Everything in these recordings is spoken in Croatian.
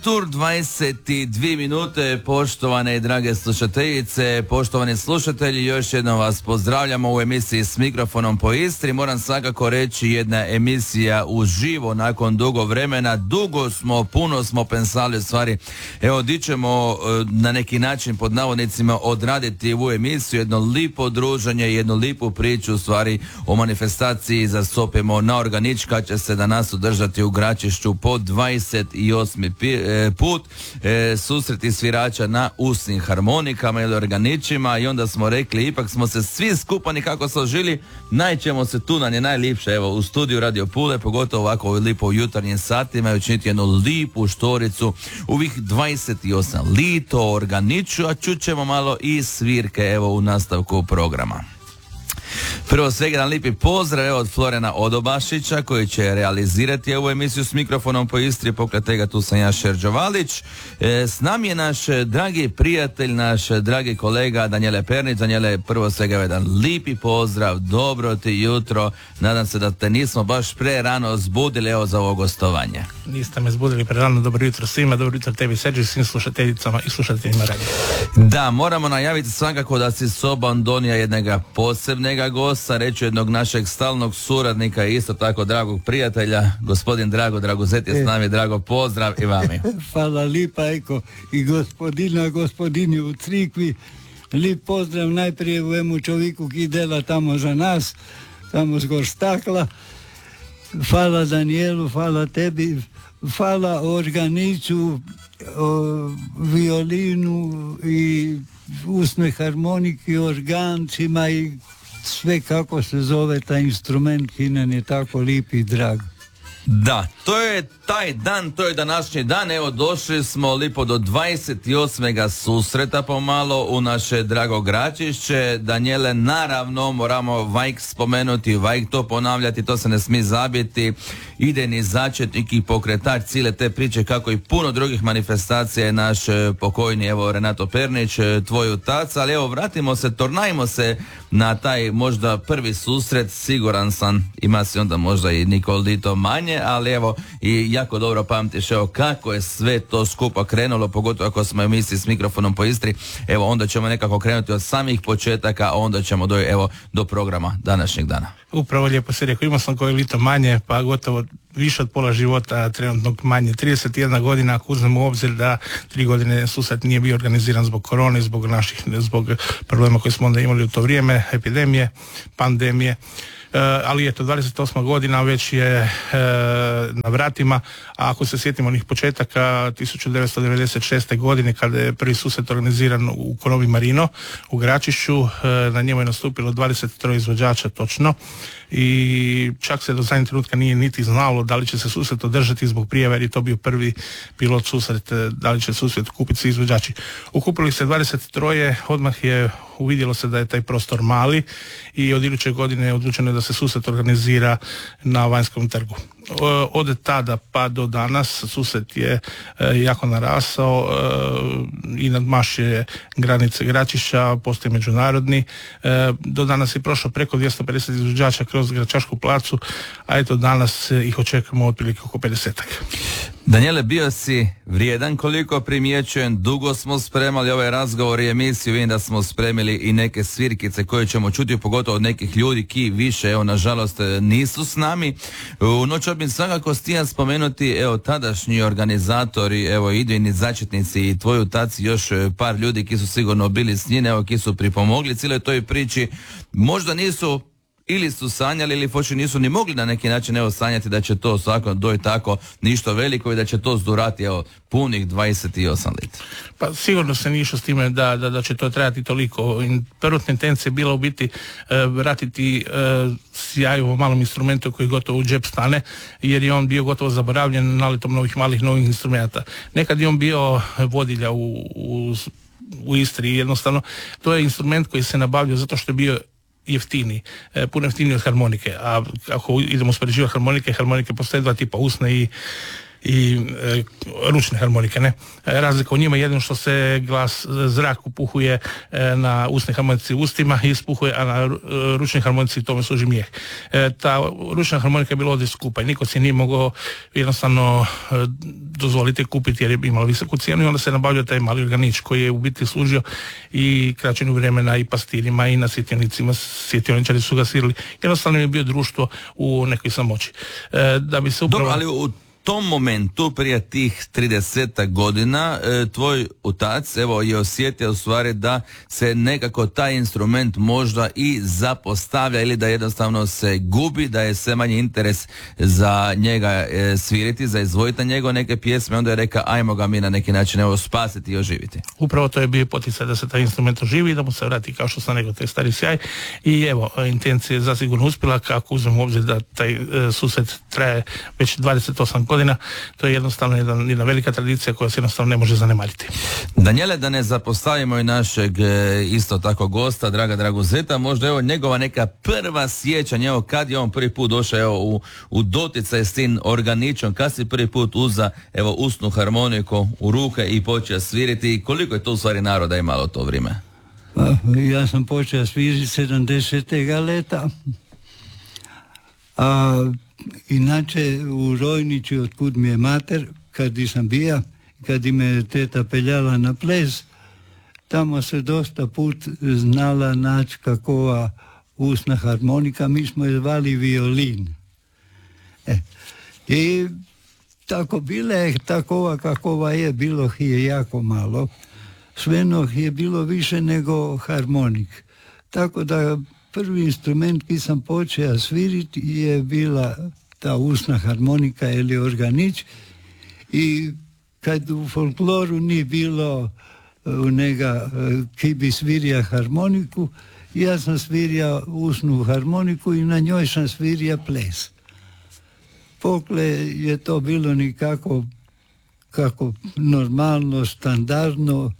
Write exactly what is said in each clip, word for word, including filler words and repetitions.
Tur dvadeset dvije minute, poštovane i drage slušateljice, poštovani slušatelji, još jednom vas pozdravljamo u emisiji S mikrofonom po Istri. Moram svakako reći, jedna emisija uživo nakon dugo vremena. Dugo smo, puno smo pensali u stvari, evo di ćemo na neki način pod navodnicima odraditi ovu emisiju, jedno lipo druženje, jednu lipu priču u stvari o manifestaciji za Sopemo na Organička će se danas održati u Gračišću po dvadeset osmi put, e, susreti svirača na usnim harmonikama ili organičima, i onda smo rekli, ipak smo se svi skupa nikako složili, najćemo se tu, nam je najlipše, evo, u studiju Radio Pule, pogotovo ovako u lipo jutarnjim satima, i učiniti jednu lipu štoricu u ovih dvadeset osam lito organiču, a čućemo malo i svirke, evo, u nastavku programa. Prvo svega jedan lipi pozdrav od Florena Odobašića koji će realizirati ovu emisiju S mikrofonom po Istri, pokraj tega tu sam ja, Šerđo Valić. E, s nam je naš dragi prijatelj, naš dragi kolega Danijele Pernić. Danijele, prvo svega jedan lipi pozdrav, dobro ti jutro, nadam se da te nismo baš pre rano zbudili evo za ovo gostovanje. Niste me zbudili pre rano, dobro jutro svima, dobro jutro tebi Serđi, svim slušateljicama i slušateljima radija. Da, moramo najaviti svakako da si sobom donija jednog posebnega gosta, reći jednog našeg stalnog suradnika i isto tako dragog prijatelja, gospodin Drago Draguzet je s nami. Drago, pozdrav i vami. Hvala lipa, eko, i gospodina, gospodini u crikvi, lip pozdrav najprije u emu čovjeku ki dela tamo za nas, tamo zgor stakla. Hvala Danijelu, hvala tebi, hvala organicu, o, violinu i usnoj harmoniki, organcima i sve kako se zove taj instrument, ki nam je tako lip i drag. Da, to je taj dan, to je današnji dan, evo došli smo lipo do dvadeset osmega susreta pomalo u naše drago Gračišće. Danijele, naravno moramo vajk spomenuti, vajk to ponavljati, to se ne smije zabiti, idejni začetnik i pokretač cijele te priče, kako i puno drugih manifestacija je naš pokojni, evo, Renato Pernić, tvoj otac, ali evo vratimo se, tornajmo se na taj možda prvi susret, siguran sam, ima si onda možda i Nikolito manje, ali evo i jako dobro pamtiš evo kako je sve to skupa krenulo, pogotovo ako smo u emisiji S mikrofonom po Istri, evo onda ćemo nekako krenuti od samih početaka, a onda ćemo do, evo, do programa današnjeg dana. Upravo lijepo si rekao, imao sam koje lito manje, pa gotovo više od pola života trenutnog manje, trideset jedna godina, ako uzmemo u obzir da tri godine susret nije bio organiziran zbog korone, zbog naših, zbog problema koje smo onda imali u to vrijeme, epidemije, pandemije. Uh, ali eto, dvadeset osma godina već je uh, na vratima, a ako se sjetimo onih početaka tisuću devetsto devedeset šeste godine kada je prvi susret organiziran u Konobi Marino u Gračišću, uh, na njemu je nastupilo dvadeset tri izvođača točno, i čak se do zadnjeg trenutka nije niti znalo da li će se susret održati zbog prijave, jer je to bio prvi pilot susret, da li će susret kupiti svi izvođači. Ukupili se dvadeset tri, odmah je uvidjelo se da je taj prostor mali i od iduće godine je odlučeno da se susret organizira na Vanjskom trgu. Od tada pa do danas susret je jako narasao i nadmašuje granice Gračišća, postoji međunarodni. Do danas je prošlo preko dvjesto pedeset izvođača kroz Gračašku placu, a eto danas ih očekujemo otprilike oko pedesetak. Danijele, bio si vrijedan koliko primjećujem, dugo smo spremali ovaj razgovor i emisiju, vidim da smo spremili i neke svirkice koje ćemo čuti, pogotovo od nekih ljudi ki više, evo, nažalost nisu s nami. U noć bi svakako stijan spomenuti, evo, tadašnji organizatori, evo, idejni začetnici i tvoji taci, još par ljudi ki su sigurno bili s njine, evo, ki su pripomogli cijeloj toj priči, možda nisu ili su sanjali ili foči nisu ni mogli na neki način evo sanjati da će to svako doj tako ništa veliko i da će to zdurati evo punih dvadeset osam lita. Pa sigurno se nije išlo s time da, da, da će to trajati toliko. Prvotna intencija je bila u biti e, vratiti e, sjaj u malom instrumentu koji gotovo u džep stane, jer je on bio gotovo zaboravljen naletom novih malih novih instrumenta. Nekad je on bio vodilja u, u, u Istri, jednostavno to je instrument koji se nabavljao zato što je bio jeftini, e, puno jeftiniji od harmonike, a ako idemo uspoređivati harmonike, harmonike postoje dva tipa, usne i i e, ručne harmonike, ne. E, razlika u njima je jedino što se glas, zrak upuhuje e, na usne harmonici ustima i ispuhuje, a na e, ručnoj harmonici tome služi mijeh. E, ta ručna harmonika je bila ovdje skupa i niko si nije mogao jednostavno e, dozvoliti kupiti jer je imala visoku cijenu i onda se nabavljao taj mali organić koji je u biti služio i kraćenju vremena i pastirima i na svjetionicima, svjetioničari su ga svirali. Jednostavno je bio društvo u nekoj samoći. E, da bi se upravo... Dobro, ali u tom momentu, prije tih tridesetak godina, e, tvoj otac, evo, je osjetio u stvari da se nekako taj instrument možda i zapostavlja ili da jednostavno se gubi, da je sve manji interes za njega e, sviriti, za izvojiti na njegove neke pjesme, onda je rekao ajmo ga mi na neki način evo spasiti i oživiti. Upravo to je bio poticaj da se taj instrument oživi, da mu se vrati kao što sam rekao taj stari sjaj i evo, intencija je zasigurno uspjela kako uzmemo u obzir da taj e, susret traje već dvadeset osam godina, to je jednostavno jedan, jedna velika tradicija koja se jednostavno ne može zanemariti. Daniele, da ne zapostavimo i našeg e, isto tako gosta, Draga Draguzeta, možda evo njegova neka prva sjećanja, evo kad je on prvi put došao evo, u, u doticaj s tim organičom, kad si prvi put uza evo usnu harmoniku u ruke i počeo sviriti i koliko je to u stvari naroda imalo to vrijeme? Pa, ja sam počeo sviriti sedamdesetega leta, a inače u Rojnici, otkud mi je mater, kad sam bija, kad me teta peljala na ples, tamo se dosta put znala naći kakova usna harmonika, mi smo je zvali violin. E, i tako bila je takova kakova je, bilo je jako malo, sveno je bilo više nego harmonik. Tako da prvi instrument ki sam počeo sviriti je bila ta usna harmonika ili organič i kad u folkloru nije bilo u njega ki bi svirija harmoniku, ja sam svirija usnu harmoniku i na njoj sam svirija ples. Pokle je to bilo nikako kako normalno, standardno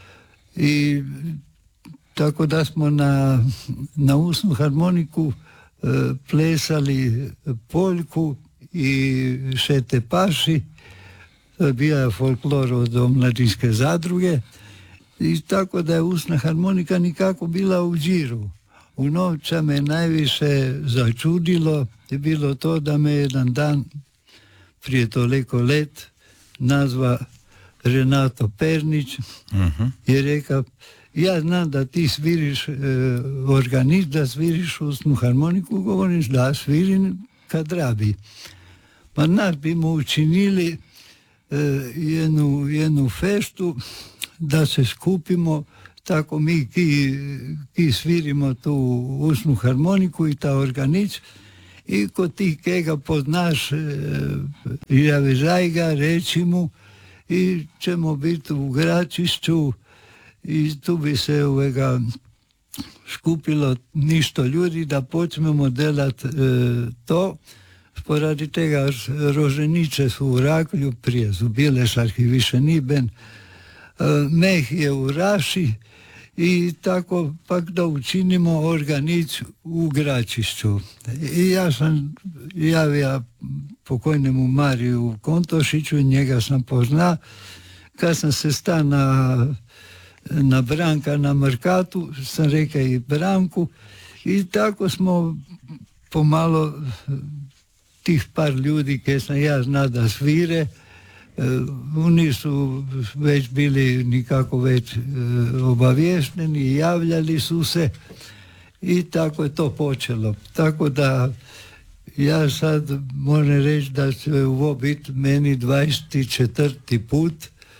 i tako da smo na, na usnu harmoniku e, plesali poljku i šete paši, to je bio folklor od omladinske zadruge i tako da je usna harmonika nikako bila u džiru. U novča me najviše začudilo je bilo to da me jedan dan prije toliko let nazva Renato Pernić uh-huh. i rekao ja znam da ti sviriš e, organist, da sviriš usnu harmoniku, govoriš da svirim kad rabi. Pa nas bi mu učinili e, jednu, jednu feštu da se skupimo, tako mi ki, ki svirimo tu usnu harmoniku i ta organič i ko ti kega poznaš e, javežaj ga, reći mu i ćemo biti u Gračišću i tu bi se uvega skupilo ništo ljudi da počnemo delat e, to. Poradi tega roženiče su u Raklju, prije su bile šarki više niben, e, meh je u Raši i tako pak da učinimo organic u Gračišću. I ja sam javio pokojnemu Mariju Kontošiću, njega sam pozna, kad sam se sta na na Branka na Markatu, sam rekao i Branku i tako smo pomalo tih par ljudi koje sam ja zna da svire, uh, oni su već bili nikako već uh, obavješteni i javljali su se i tako je to počelo. Tako da ja sad moram reći da će ovo biti meni dvadeset četvrti put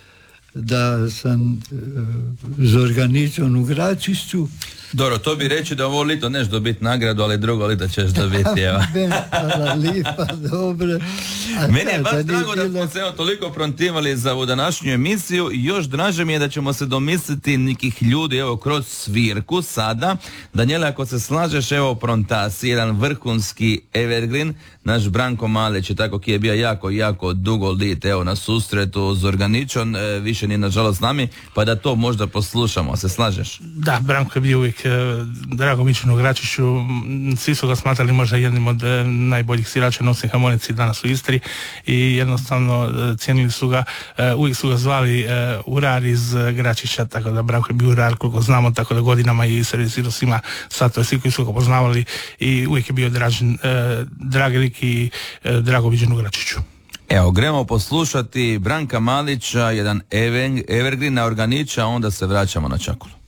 da sam e, zorganičan u Gračišću. Dobro, to bi reći da ovo lito neš dobiti nagradu, ali drugo lito ćeš dobiti, evo. Hvala lipa, dobro. A meni je da, baš da drago da smo se evo toliko prontivali za ovu današnju emisiju i još draže mi je da ćemo se domisliti nekih ljudi, evo, kroz svirku sada. Daniele, ako se slažeš, evo, prontasi, jedan vrhunski evergreen, naš Branko Malić je tako ki je bio jako, jako dugo lit, evo, na susretu s organičom, e, više ni nažalost s nami, pa da to možda poslušamo, se slažeš? Da, Branko je bio uvijek Drago Mićinu Gračiću, svi su ga smatrali možda jednim od najboljih svirača nosnih harmonici danas u Istri i jednostavno cijenili su ga, uvijek su ga zvali urar iz Gračića, tako da Branko je bio urar koliko znamo, tako da godinama i servisirao svima satove, svi koji su ga poznavali i uvijek je bio dražen, dragi lik i Drago Mićinu Gračiću. Evo, gremo poslušati Branka Malića, jedan evergreen na organića, onda se vraćamo na Čakulu.